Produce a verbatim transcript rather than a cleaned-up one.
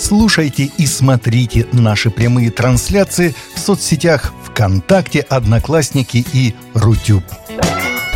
Слушайте и смотрите наши прямые трансляции в соцсетях ВКонтакте, Одноклассники и Рутюб.